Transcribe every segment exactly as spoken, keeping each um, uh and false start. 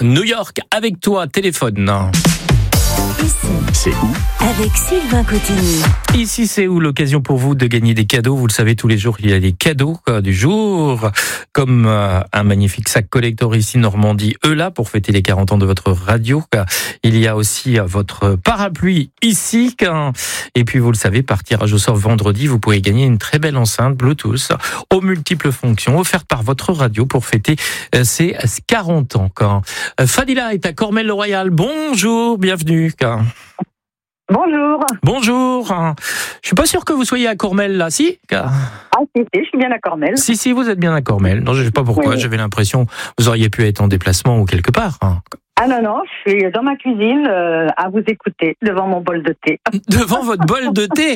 New York avec toi, téléphone. Ici, c'est où? Avec Sylvain Cotigny. Ici, c'est où? L'occasion pour vous de gagner des cadeaux. Vous le savez, tous les jours, il y a des cadeaux quoi, du jour, comme euh, un magnifique sac collector ici, Normandie, Eula, pour fêter les quarante ans de votre radio. Il y a aussi euh, votre parapluie ici. Quoi. Et puis, vous le savez, par tirage au sort vendredi, vous pouvez gagner une très belle enceinte Bluetooth aux multiples fonctions, offerte par votre radio pour fêter euh, ses quarante ans. Quoi. Euh, Fadila est à Cormel-le-Royal. Bonjour, bienvenue. Quoi. Bonjour. Bonjour. Je suis pas sûr que vous soyez à Cormel là, si? Ah si, si, je suis bien à Cormel. Si, si, vous êtes bien à Cormel. Non, je sais pas pourquoi, oui. J'avais l'impression que vous auriez pu être en déplacement ou quelque part. Ah non, non, je suis dans ma cuisine euh, à vous écouter, devant mon bol de thé. Devant votre bol de thé?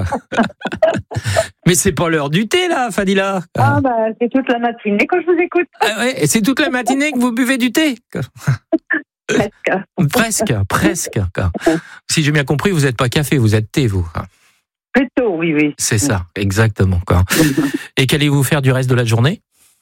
Mais c'est pas l'heure du thé là, Fadila. Ah bah, c'est toute la matinée quand je vous écoute. Ah ouais, et c'est toute la matinée que vous buvez du thé? Presque. Presque, presque. Si j'ai bien compris, vous n'êtes pas café, vous êtes thé, vous. Plutôt, oui, oui. C'est ça, exactement. Et qu'allez-vous faire du reste de la journée?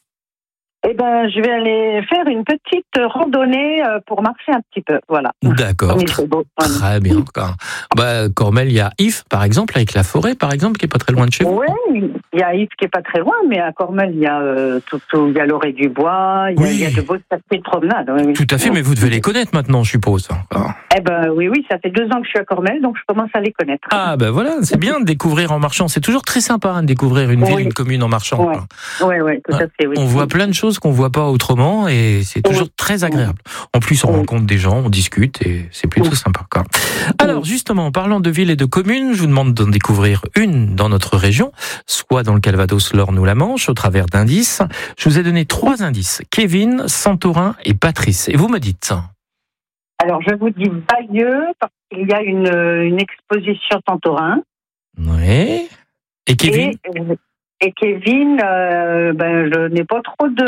Eh ben, je vais aller faire une petite randonnée pour marcher un petit peu, voilà. D'accord, très, très bien. Bah, Cormel, il y a Yves, par exemple, avec la forêt, par exemple, qui est pas très loin de chez vous. Oui, il y a Yves qui est pas très loin, mais à Cormel, il y a euh, tout, tout, il y a l'Orée du Bois, il y a, oui. il y a de beaux circuits de promenade. Oui, oui. Tout à fait, mais vous devez les connaître maintenant, je suppose. Eh ben, oui, oui, ça fait deux ans que je suis à Cormel, donc je commence à les connaître. Ah ben voilà, c'est bien de découvrir en marchant. C'est toujours très sympa hein, de découvrir une ville, oui. une commune en marchant. Oui, oui, ouais, tout à fait. Oui. On voit plein de choses qu'on voit pas autrement et c'est toujours oui. très agréable. En plus, on oui. rencontre des gens, on discute et c'est plutôt oui. sympa. Quoi. Alors justement, en parlant de villes et de communes, je vous demande d'en découvrir une dans notre région, soit dans le Calvados, l'Orne ou la Manche, au travers d'indices. Je vous ai donné trois indices, Kevin, Santorin et Patrice. Et vous me dites... Alors, je vous dis Bayeux, parce qu'il y a une, une exposition Santorin. Oui. Et Kevin Et, et Kevin, euh, ben, je n'ai pas trop de...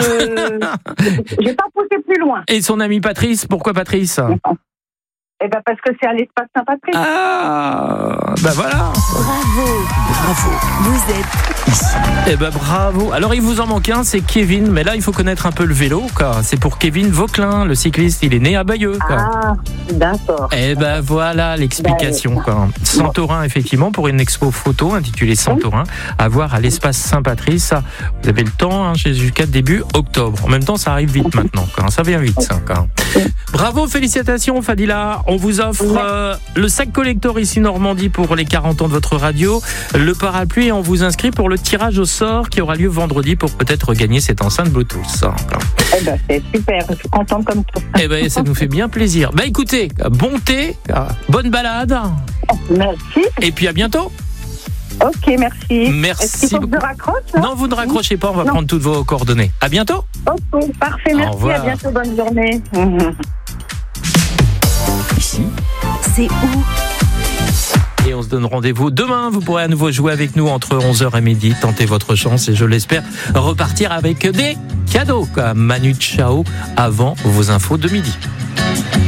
J'ai pas poussé plus loin. Et son ami Patrice, pourquoi Patrice? Eh ben parce que c'est à l'espace Saint-Patrice. Ah, ben voilà. Bravo, bravo. Vous êtes ici. Eh ben bravo. Alors il vous en manque un, c'est Kevin, mais là il faut connaître un peu le vélo, quoi. C'est pour Kevin Vauclin, le cycliste. Il est né à Bayeux, quoi. Ah, d'accord. Eh ben voilà l'explication, quoi. Santorin, effectivement, pour une expo photo intitulée Santorin, à voir à l'espace Saint-Patrice. Vous avez le temps, hein, jusqu'à début octobre. En même temps, ça arrive vite maintenant, quoi. Ça vient vite, ça, quoi. Bravo, félicitations, Fadila. On vous offre euh, le sac collector ici Normandie pour les quarante ans de votre radio, le parapluie et on vous inscrit pour le tirage au sort qui aura lieu vendredi pour peut-être gagner cette enceinte Bluetooth. Eh ben, c'est super, je suis contente comme tout. Eh ben, ça nous fait bien plaisir. Bah écoutez, bon thé, bonne balade. Merci. Et puis à bientôt. Ok, merci. Merci. Est-ce qu'il faut que je raccroche, là? Non, vous ne raccrochez pas, on va non. prendre toutes vos coordonnées. À bientôt. Ok, parfait, merci, à bientôt, bonne journée. Ici, c'est où? Et on se donne rendez-vous demain. Vous pourrez à nouveau jouer avec nous entre onze heures et midi. Tentez votre chance et je l'espère repartir avec des cadeaux comme Manu Chao avant vos infos de midi.